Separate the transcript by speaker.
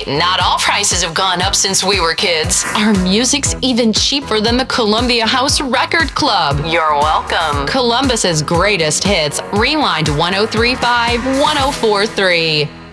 Speaker 1: Hey, not all prices have gone up since we were kids. Our music's even cheaper than the Columbia House Record Club. You're welcome. Columbus's greatest hits. Rewind 1035, 1043.